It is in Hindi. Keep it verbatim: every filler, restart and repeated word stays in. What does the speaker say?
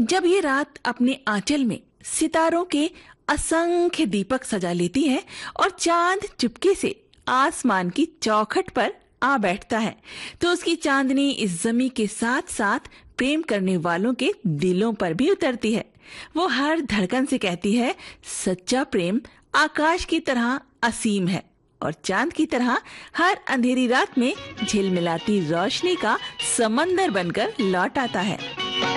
जब ये रात अपने आंचल में सितारों के असंख्य दीपक सजा लेती है और चांद चुपके से आसमान की चौखट पर आ बैठता है, तो उसकी चांदनी इस जमी के साथ साथ प्रेम करने वालों के दिलों पर भी उतरती है। वो हर धड़कन से कहती है, सच्चा प्रेम आकाश की तरह असीम है और चांद की तरह हर अंधेरी रात में झिलमिलाती रोशनी का समंदर बनकर लौट आता है।